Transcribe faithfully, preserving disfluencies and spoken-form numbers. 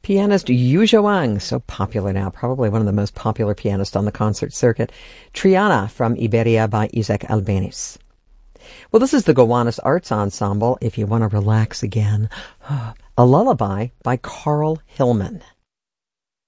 Pianist Yu Zhuang, so popular now, probably one of the most popular pianists on the concert circuit. Triana from Iberia by Isaac Albeniz. Well, this is the Gowanus Arts Ensemble, if you want to relax again. A Lullaby by Carl Hillman.